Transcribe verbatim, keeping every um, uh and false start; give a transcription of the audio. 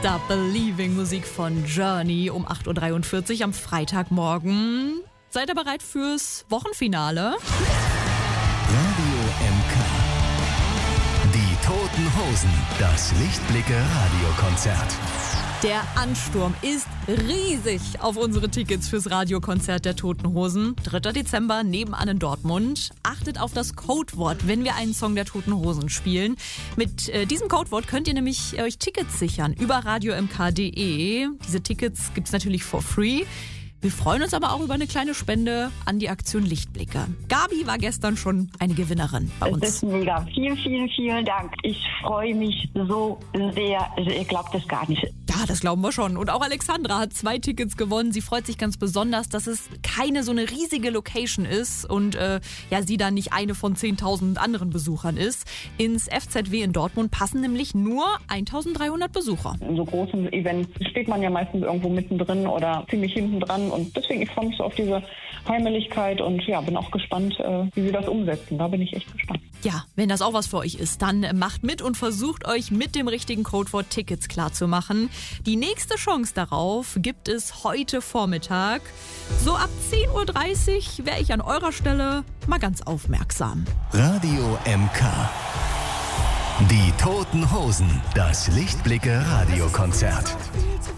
Stop Believing, Musik von Journey um acht Uhr dreiundvierzig am Freitagmorgen. Seid ihr bereit fürs Wochenfinale? Radio M K. Die Toten Hosen, das Lichtblicke-Radiokonzert. Der Ansturm ist riesig auf unsere Tickets fürs Radiokonzert der Toten Hosen. dritter Dezember nebenan in Dortmund. Achtet auf das Codewort, wenn wir einen Song der Toten Hosen spielen. Mit äh, diesem Codewort könnt ihr nämlich euch Tickets sichern über radio m k punkt d e. Diese Tickets gibt's natürlich for free. Wir freuen uns aber auch über eine kleine Spende an die Aktion Lichtblicke. Gabi war gestern schon eine Gewinnerin bei uns. Das ist mega. Vielen, vielen, vielen Dank. Ich freue mich so sehr. Ihr glaubt das gar nicht. Ja, das glauben wir schon. Und auch Alexandra hat zwei Tickets gewonnen. Sie freut sich ganz besonders, dass es keine so eine riesige Location ist und äh, ja, sie dann nicht eine von zehntausend anderen Besuchern ist. Ins F Z W in Dortmund passen nämlich nur eintausenddreihundert Besucher. In so großen Events steht man ja meistens irgendwo mittendrin oder ziemlich hinten dran. Und deswegen, ich freue mich so auf diese Heimeligkeit und ja, bin auch gespannt, äh, wie sie das umsetzen. Da bin ich echt gespannt. Ja, wenn das auch was für euch ist, dann macht mit und versucht euch mit dem richtigen Codewort Tickets klarzumachen. Die nächste Chance darauf gibt es heute Vormittag. So ab zehn Uhr dreißig wäre ich an eurer Stelle mal ganz aufmerksam. Radio M K. Die Toten Hosen, das Lichtblicke-Radiokonzert.